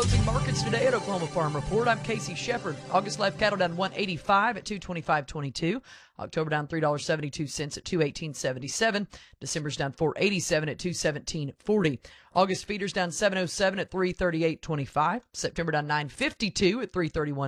closing markets today at Oklahoma Farm Report. I'm Casey Shepard. August live cattle down 185 at 225.22. October down $3.72 at 218.77. December's down 4.87 at 217.40. August feeders down 707 at 338.25. September down 952 at 331.